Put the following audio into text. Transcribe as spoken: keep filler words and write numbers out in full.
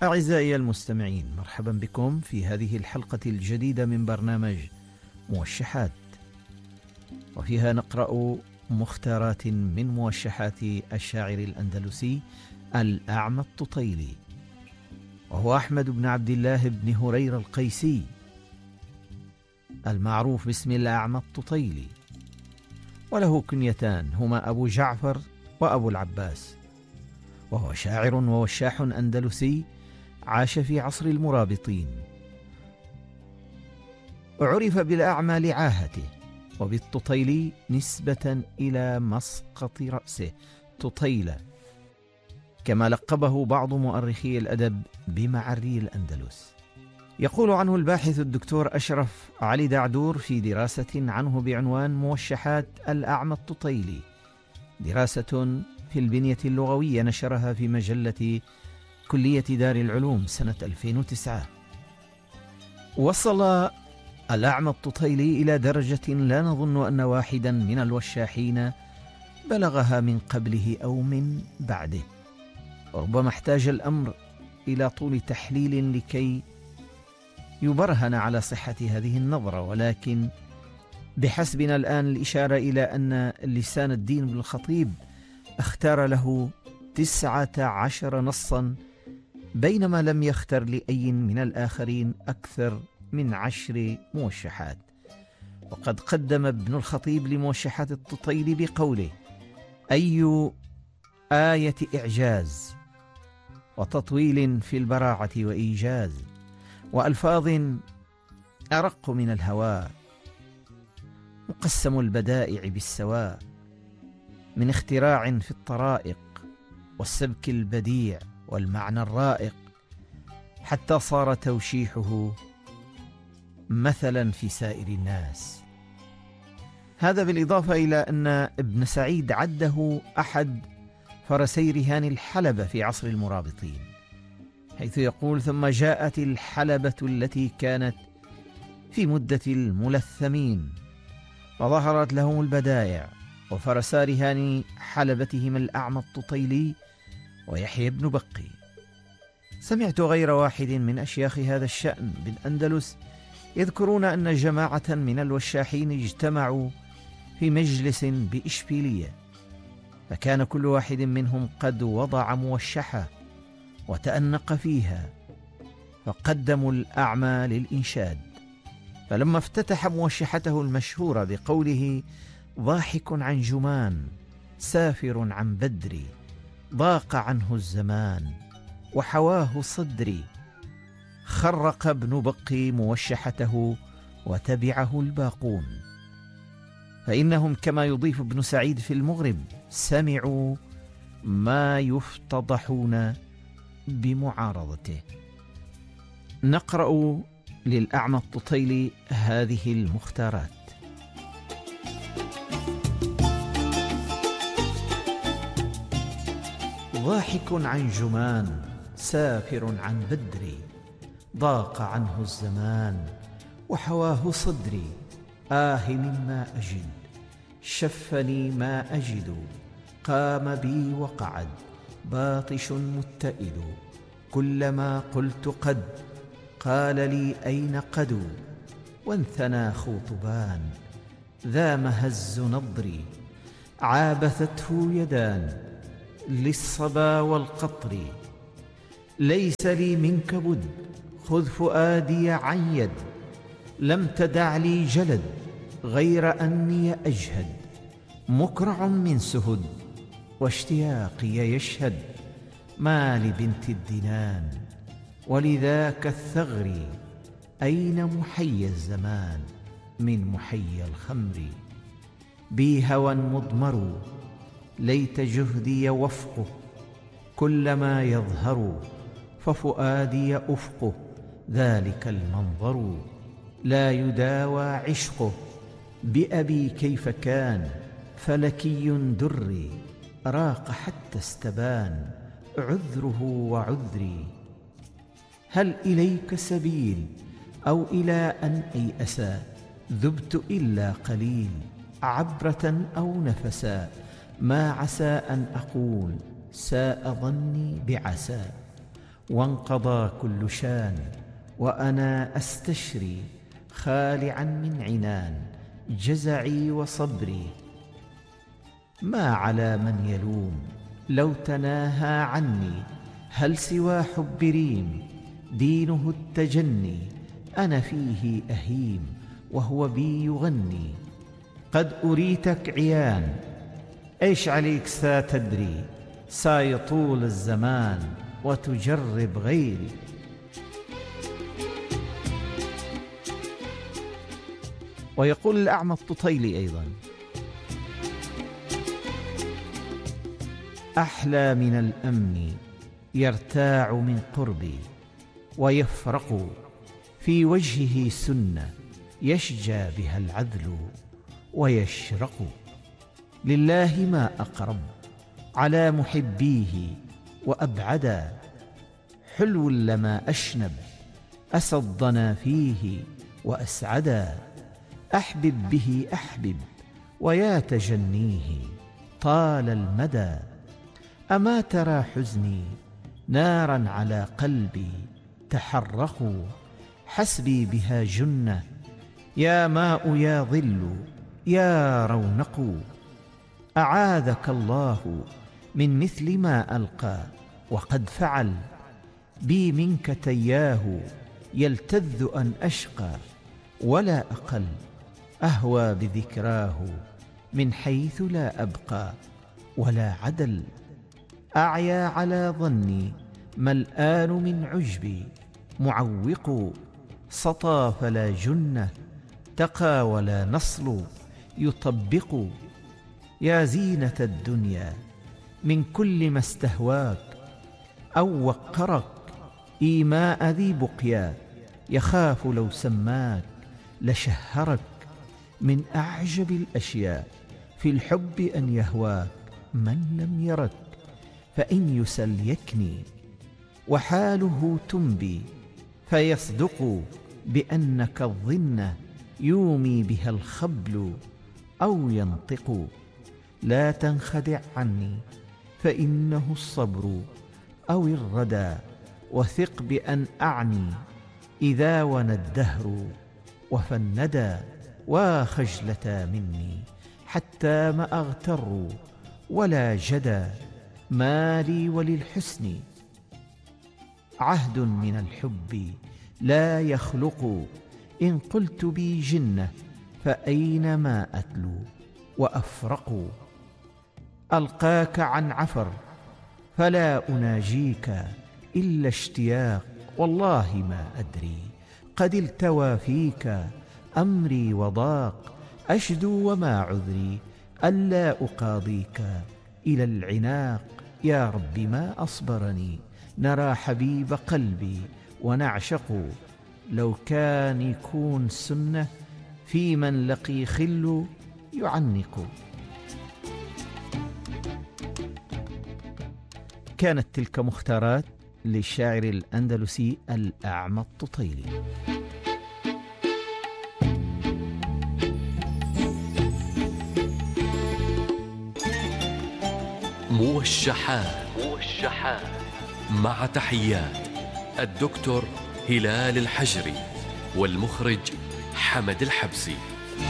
أعزائي المستمعين، مرحبا بكم في هذه الحلقة الجديدة من برنامج موشحات، وفيها نقرأ مختارات من موشحات الشاعر الأندلسي الأعمى التطيلي، وهو أحمد بن عبد الله بن هريرة القيسي المعروف باسم الأعمى التطيلي، وله كنيتان هما أبو جعفر وأبو العباس، وهو شاعر ووشاح أندلسي عاش في عصر المرابطين. عرف بالأعمى لعاهته، وبالتطيلي نسبة إلى مسقط رأسه تطيلة، كما لقبه بعض مؤرخي الأدب بمعري الأندلس. يقول عنه الباحث الدكتور أشرف علي دعدور في دراسة عنه بعنوان موشحات الأعمى التطيلي، دراسة في البنية اللغوية نشرها في مجلة كلية دار العلوم سنة ألفين وتسعة. وصل الأعمى التطيلي إلى درجة لا نظن أن واحدا من الوشاحين بلغها من قبله أو من بعده، وربما احتاج الأمر إلى طول تحليل لكي يبرهن على صحة هذه النظرة، ولكن بحسبنا الآن الإشارة إلى أن لسان الدين بن الخطيب اختار له تسعة عشر نصا، بينما لم يختر لأي من الآخرين أكثر من عشر موشحات. وقد قدم ابن الخطيب لموشحات التطيلي بقوله: أي آية إعجاز وتطويل في البراعة وإيجاز، وألفاظ أرق من الهواء، مقسم البدائع بالسواء، من اختراع في الطرائق والسبك البديع والمعنى الرائق، حتى صار توشيحه مثلا في سائر الناس. هذا بالإضافة إلى أن ابن سعيد عده أحد فرسي رهان الحلبة في عصر المرابطين، حيث يقول: ثم جاءت الحلبة التي كانت في مدة الملثمين، وظهرت لهم البدائع، وفرسا رهان حلبتهم الأعمى التطيلي ويحيى بن بقي. سمعت غير واحد من أشياخ هذا الشأن بالأندلس يذكرون أن جماعة من الوشاحين اجتمعوا في مجلس بإشبيلية، فكان كل واحد منهم قد وضع موشحة وتأنق فيها، فقدموا الأعمى للإنشاد. فلما افتتح موشحته المشهورة بقوله: ضاحك عن جمان سافر عن بدري، ضاق عنه الزمان وحواه صدري، خرق ابن بقي موشحته وتبعه الباقون، فإنهم كما يضيف ابن سعيد في المغرب سمعوا ما يفتضحون بمعارضته. نقرأ للأعمى التطيلي هذه المختارات: ضاحك عن جمان سافر عن بدري، ضاق عنه الزمان وحواه صدري، آه مما أجد شفني ما أجد، قام بي وقعد باطش متئد، كلما قلت قد قال لي أين قدو، وانثنى خوطبان ذا مهز نضري، عابثته يدان للصبا والقطر، ليس لي منك بد خذ فؤادي عن يد، لم تدع لي جلد غير أني أجهد، مكرع من سهد واشتياقي يشهد، ما لبنت الدنان ولذاك الثغر، أين محيي الزمان من محيي الخمر، بي هوى مضمر ليت جهدي وفقه، كلما يظهر ففؤادي أفقه، ذلك المنظر لا يداوى عشقه، بأبي كيف كان فلكي دري، راق حتى استبان عذره وعذري، هل إليك سبيل أو إلى أن أيأسا، ذبت إلا قليل عبرة أو نفسا، ما عسى أن أقول ساء ظني بعسى، وانقضى كل شان، وأنا أستشري خالعا من عنان جزعي وصبري. ما على من يلوم لو تناهى عني، هل سوى حب ريم دينه التجني؟ أنا فيه أهيم وهو بي يغني. قد أريتك عيان، إيش عليك سا تدري، سايطول الزمان وتجرب غيري. ويقول الأعمى الططيلي أيضا: أحلى من الأمن يرتاع من قربي، ويفرق في وجهه سنة يشجى بها العذل ويشرق. لله ما أقرب على محبيه وأبعدا، حلو لما أشنب أسى الضنا فيه وأسعدا. أحبب به أحبب ويا تجنيه طال المدى. أما ترى حزني نارا على قلبي تحرقوا، حسبي بها جنة يا ماء يا ظل يا رونق. أعاذك الله من مثل ما ألقى، وقد فعل بي منك تياه. يلتذ أن أشقى ولا أقل، أهوى بذكراه من حيث لا أبقى ولا عدل. أعيا على ظني ملآن من عجبي، معوق سطى فلا جنة تقى ولا نصل يطبق. يا زينة الدنيا من كل ما استهواك، أو وقرك إيماء ذي بقيا. يخاف لو سماك لشهرك، من أعجب الأشياء في الحب أن يهواك من لم يرك. فإن يسل يكني وحاله تنبي، فيصدق بأنك الظن يومي بها الخبل أو ينطق. لا تنخدع عني فإنه الصبر أو الردى، وثق بأن أعني إذا ونى الدهر وفندى. وخجلتا مني حتى ما أغتر، ولا جدى ما لي وللحسن. عهد من الحب لا يخلق، إن قلت بي جنة فأينما أتلو وأفرق. ألقاك عن عفر فلا أناجيك إلا اشتياق، والله ما أدري قد التوى فيك أمري وضاق. أشدو وما عذري ألا أقاضيك إلى العناق. يا رب ما أصبرني نرى حبيب قلبي ونعشق. لو كان يكون سنة في من لقي خل يعنق. كانت تلك مختارات للشاعر الأندلسي الأعمى الططيلي. موشحات موشحات مع تحيات الدكتور هلال الحجري والمخرج حمد الحبسي.